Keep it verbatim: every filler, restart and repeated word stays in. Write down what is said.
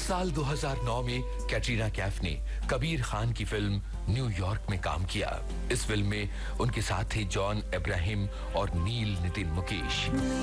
साल दो हज़ार नौ में कैटरीना कैफ ने कबीर खान की फिल्म न्यूयॉर्क में काम किया। इस फिल्म में उनके साथ थे जॉन अब्राहम और नील नितिन मुकेश।